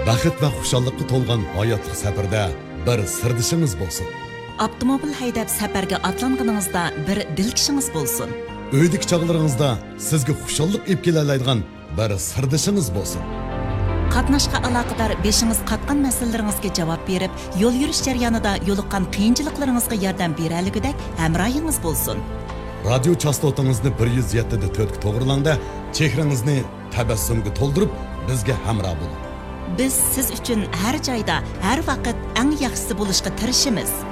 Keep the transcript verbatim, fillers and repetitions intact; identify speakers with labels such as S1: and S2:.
S1: Baxit va xushalliqqa to'lgan hayotlik safarda bir sirdishingiz bo'lsin.
S2: Avtomobil haydab safarga atlanganingizda bir dilkishingiz bo'lsin.
S1: Uydik chog'laringizda sizga xushallik olib kelaoladigan bir sirdishingiz bo'lsin.
S2: Qatnashqa aloqador beshingiz qatgan masalalaringizga javob berib, yo'l yurish jarayonida yo'liqqan qiyinchiliklaringizga yordam beraligudak hamrohingiz bo'lsin.
S1: Radio chastotangizni bir yuz yetti nuqta to'rt ga to'g'rilangda chehrangizni tabassumga to'ldirib bizga hamroh bo'ling.
S2: Biz siz uchun har joyda, har vaqt eng yaxshisi bo'lishga tirishamiz.